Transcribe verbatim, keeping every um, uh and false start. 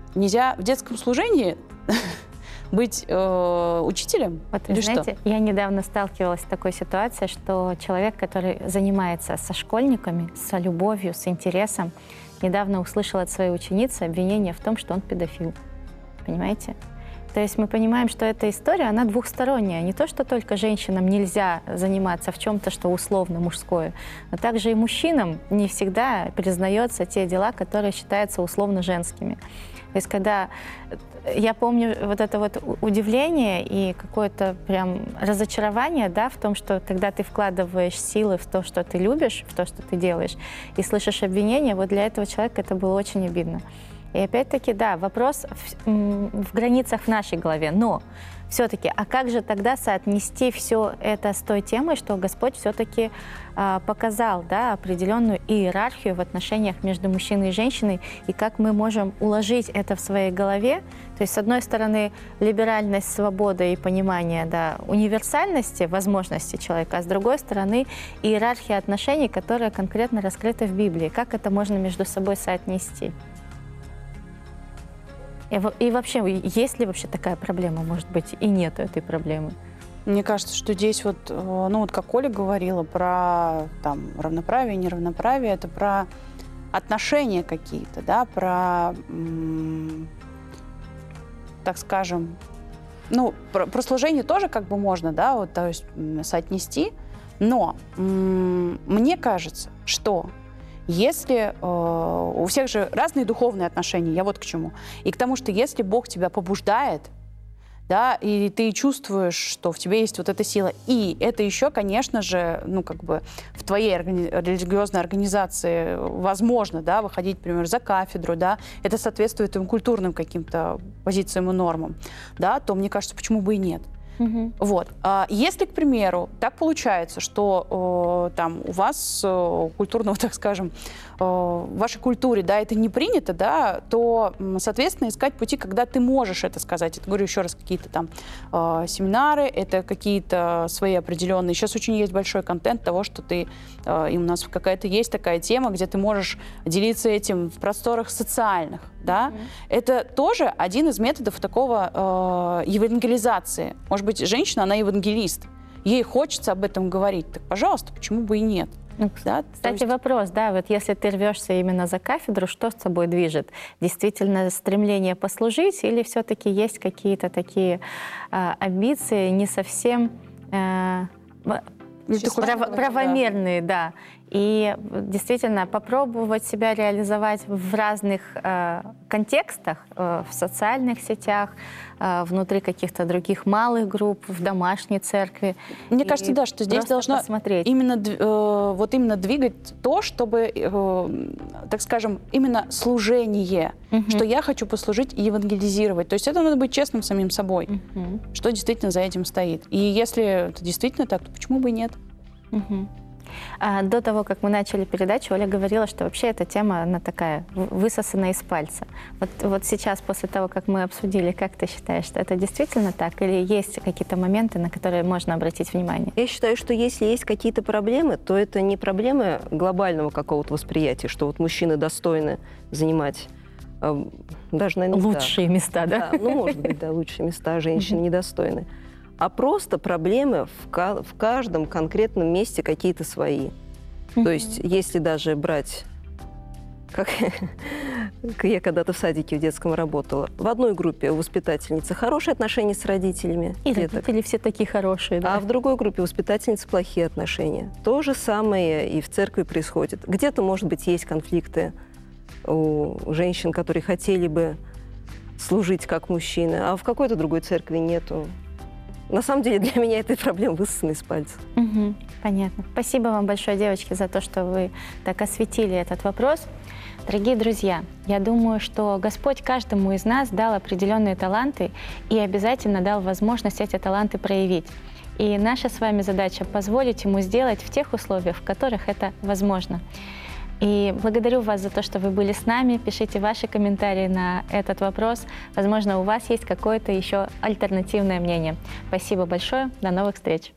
нельзя в детском служении быть э, учителем? Вот, или знаете, что? я недавно сталкивалась с такой ситуацией, что человек, который занимается со школьниками, с любовью, с интересом, недавно услышал от своей ученицы обвинение в том, что он педофил. Понимаете? То есть мы понимаем, что эта история, она двухсторонняя. Не то, что только женщинам нельзя заниматься в чем-то, что условно мужское, но также и мужчинам не всегда признаются те дела, которые считаются условно женскими. То есть когда я помню вот это вот удивление и какое-то прям разочарование, да, в том, что когда ты вкладываешь силы в то, что ты любишь, в то, что ты делаешь, и слышишь обвинения, вот для этого человека это было очень обидно. И опять-таки, да, вопрос в, в границах в нашей голове, но все-таки, а как же тогда соотнести все это с той темой, что Господь все-таки а, показал, да, определенную иерархию в отношениях между мужчиной и женщиной, и как мы можем уложить это в своей голове? То есть, с одной стороны, либеральность, свобода и понимание, да, универсальности, возможностей человека, а с другой стороны, иерархия отношений, которая конкретно раскрыта в Библии. Как это можно между собой соотнести? И вообще, есть ли вообще такая проблема, может быть, и нет этой проблемы? Мне кажется, что здесь вот, ну вот как Оля говорила про там равноправие, неравноправие, это про отношения какие-то, да, про, м, так скажем, ну, про, про служение тоже как бы можно, да, вот, то есть соотнести, но м, мне кажется, что если э, у всех же разные духовные отношения, я вот к чему. И к тому, что если Бог тебя побуждает, да, и ты чувствуешь, что в тебе есть вот эта сила, и это еще, конечно же, ну, как бы в твоей органи- религиозной организации возможно, да, выходить, например, за кафедру, да, это соответствует твоим культурным каким-то позициям и нормам, да, то, мне кажется, почему бы и нет. Угу. Вот. Если, к примеру, так получается, что э, там у вас э, культурного, так скажем, э, в вашей культуре, да, это не принято, да, то, соответственно, искать пути, когда ты можешь это сказать. Это, говорю еще раз, какие-то там э, семинары, это какие-то свои определенные. Сейчас очень есть большой контент того, что ты, э, и у нас какая-то есть такая тема, где ты можешь делиться этим в просторах социальных, да. Mm-hmm. Это тоже один из методов такого э, евангелизации. Может быть, женщина, она евангелист. Ей хочется об этом говорить. Так, пожалуйста, почему бы и нет? Ну, да? Кстати, есть... вопрос, да, вот если ты рвешься именно за кафедру, что с собой движет? Действительно стремление послужить или все-таки есть какие-то такие э, амбиции не совсем э, прав, правомерные, да. И действительно попробовать себя реализовать в разных э, контекстах, э, в социальных сетях, э, внутри каких-то других малых групп, в домашней церкви. Мне кажется, да, что здесь должно именно, э, вот именно двигать то, чтобы, э, так скажем, именно служение, угу. что я хочу послужить и евангелизировать. То есть это надо быть честным самим собой, угу. что действительно за этим стоит. И если это действительно так, то почему бы и нет? Угу. До того, как мы начали передачу, Оля говорила, что вообще эта тема, она такая, высосана из пальца. Вот, вот сейчас, после того, как мы обсудили, как ты считаешь, что это действительно так? Или есть какие-то моменты, на которые можно обратить внимание? Я считаю, что если есть какие-то проблемы, то это не проблемы глобального какого-то восприятия, что вот мужчины достойны занимать э, даже, наверное, лучшие места, да? Да, ну, может быть, да, лучшие места, а женщины недостойны. А просто проблемы в, ка- в каждом конкретном месте какие-то свои. Mm-hmm. То есть, если даже брать, как я когда-то в садике в детском работала, в одной группе у воспитательницы хорошие отношения с родителями. И родители все такие хорошие, да? А в другой группе у воспитательницы плохие отношения. То же самое и в церкви происходит. Где-то, может быть, есть конфликты у женщин, которые хотели бы служить как мужчины, а в какой-то другой церкви нету. На самом деле для меня эта проблема высосана из пальца. Угу, понятно. Спасибо вам большое, девочки, за то, что вы так осветили этот вопрос. Дорогие друзья, я думаю, что Господь каждому из нас дал определенные таланты и обязательно дал возможность эти таланты проявить. И наша с вами задача позволить ему сделать в тех условиях, в которых это возможно. И благодарю вас за то, что вы были с нами. Пишите ваши комментарии на этот вопрос. Возможно, у вас есть какое-то еще альтернативное мнение. Спасибо большое. До новых встреч.